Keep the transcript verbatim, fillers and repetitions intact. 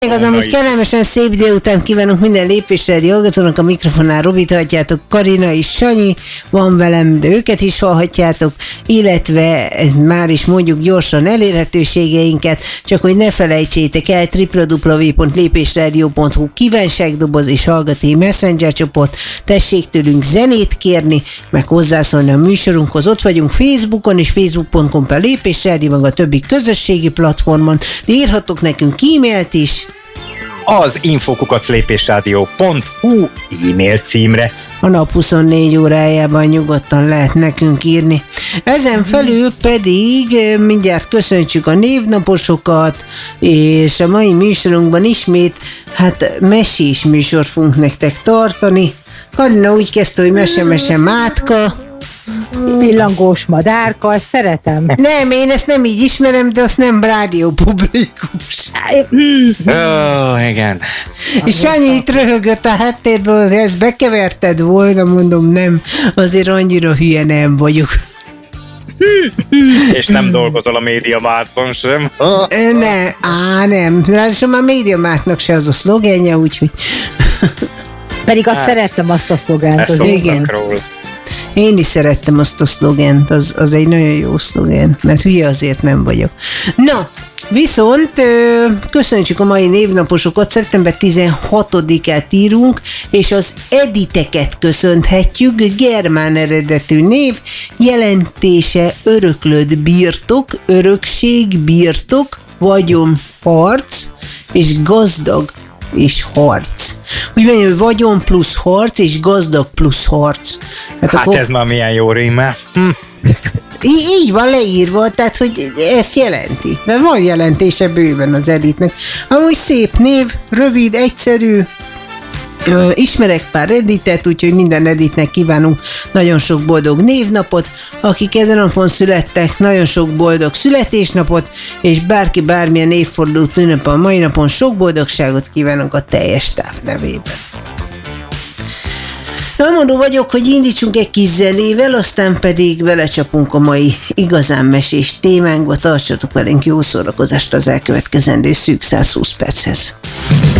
Az amúgy kellemesen szép délután kívánunk minden lépésre, hallgatónak, a mikrofonál Robit hallhatjátok, Karina és Sanyi van velem, de őket is hallhatjátok, illetve már is mondjuk gyorsan elérhetőségeinket, csak hogy ne felejtsétek el, double-u double-u double-u pont lépésradio pont hu kívánságdoboz és hallgatói messenger csoport, tessék tőlünk zenét kérni, meg hozzászólni a műsorunkhoz, ott vagyunk Facebookon és facebook pont com per lépésradio, meg a többi közösségi platformon, de írhatok nekünk e-mailt is, az info kukac lépésradio pont hu e-mail címre. A nap huszonnégy órájában nyugodtan lehet nekünk írni. Ezen felül pedig mindjárt köszöntsük a névnaposokat, és a mai műsorunkban ismét hát mesés műsort fogunk nektek tartani. Karina úgy kezdte, hogy mese-mese mátka. Pillangós madárka, ezt szeretem. Nem, én ezt nem így ismerem, de azt nem rádiópublikus. Ó, oh, igen. És Sanyi itt röhögött a háttérben, hogy ezt bekeverted volna, mondom, nem, azért annyira hülye nem vagyok. És nem dolgozol a MediaMarkton sem? Ne, á, nem. Ráadásul már MediaMarktnak se az a szlogenje, úgyhogy... Pedig azt hát, szerettem, azt a szlogánt. Ezt igen. Róla. Én is szerettem azt a szlogent, az, az egy nagyon jó szlogen, mert hülye azért nem vagyok. Na, viszont köszönjük a mai névnaposokat, szeptember tizenhatodikát írunk, és az Editeket köszönhetjük, germán eredetű név, jelentése öröklött birtok, örökség, birtok, vagyon, harc, és gazdag és harc. Úgy mondja, hogy vagyon plusz harc, és gazdag plusz harc. Hát, hát akkor... ez már milyen jó rímel. Hm. Így, így van leírva, tehát, hogy ezt jelenti. De van jelentése bőven az Editnek. Amúgy szép név, rövid, egyszerű, Ö, ismerek pár Editet, úgyhogy minden Editnek kívánunk nagyon sok boldog névnapot, akik ezen a napon születtek, nagyon sok boldog születésnapot, és bárki bármilyen évfordulót ünnepel a mai napon, sok boldogságot kívánunk a teljes táv nevében. Elmondó vagyok, hogy indítsunk egy kis zenével, aztán pedig belecsapunk a mai igazán mesés témánkba. Tartsatok velünk, jó szórakozást az elkövetkezendő szűk száz húsz perchez.